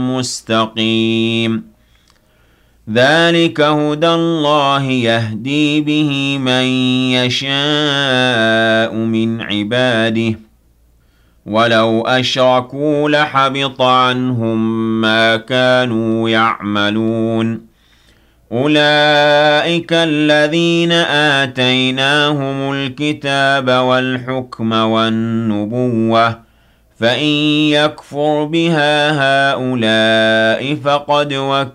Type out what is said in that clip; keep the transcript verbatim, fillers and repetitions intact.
مستقيم ذلك هدى الله يهدي به من يشاء من عباده ولو أشركوا لحبط عنهم ما كانوا يعملون أولئك الذين آتيناهم الكتاب والحكم والنبوة فإن يكفر بها هؤلاء فقد وكلوا